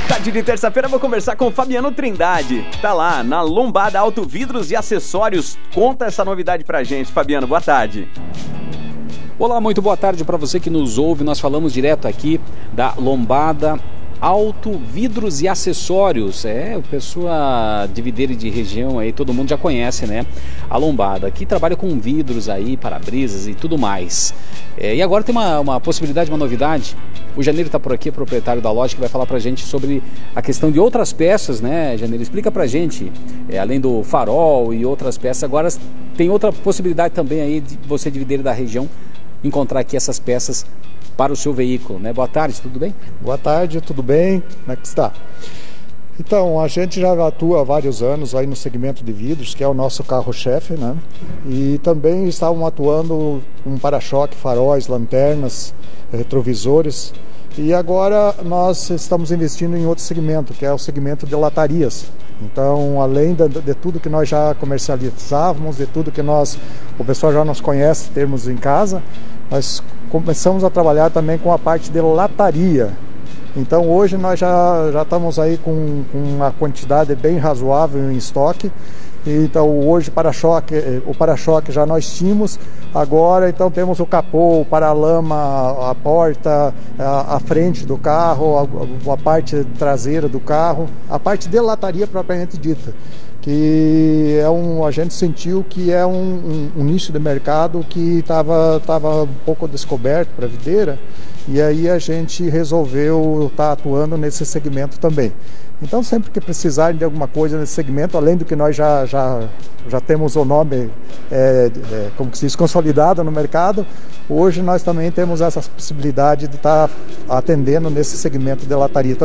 Tarde de terça-feira vou conversar com o Fabiano Trindade. Tá lá na Lombada Auto Vidros e Acessórios. Conta essa novidade pra gente, Fabiano. Boa tarde. Olá, muito boa tarde para você que nos ouve. Nós falamos direto aqui da Lombada Auto Vidros e Acessórios. O pessoa de Videira e de região aí, todo mundo já conhece, né? A Lombada, que trabalha com vidros aí, para-brisas e tudo mais. E agora tem uma possibilidade, uma novidade. O Janeiro está por aqui, proprietário da loja, que vai falar pra gente sobre a questão de outras peças, né, Janeiro? Explica pra gente, além do farol e outras peças, agora tem outra possibilidade também aí de você de Videira da região encontrar aqui essas peças para o seu veículo, né? Boa tarde, tudo bem? Boa tarde, tudo bem? Como é que está? Então, a gente já atua há vários anos aí no segmento de vidros, que é o nosso carro-chefe, né? E também estavam atuando com para-choque, faróis, lanternas, retrovisores. E agora nós estamos investindo em outro segmento, que é o segmento de latarias. Então, além de tudo que nós já comercializávamos, de tudo que o pessoal já nos conhece, temos em casa, nós começamos a trabalhar também com a parte de lataria. Então hoje nós já estamos aí com uma quantidade bem razoável em estoque. Então hoje o para-choque já nós tínhamos, agora então temos o capô, o para-lama, a porta, a frente do carro, a parte traseira do carro, a parte de lataria propriamente dita, que a gente sentiu que é um nicho de mercado que estava um pouco descoberto para a videira, e aí a gente resolveu estar atuando nesse segmento também. Então sempre que precisarem de alguma coisa nesse segmento, além do que nós já temos o nome, como que se diz, consolidado no mercado, hoje nós também temos essa possibilidade de estar atendendo nesse segmento de lataria.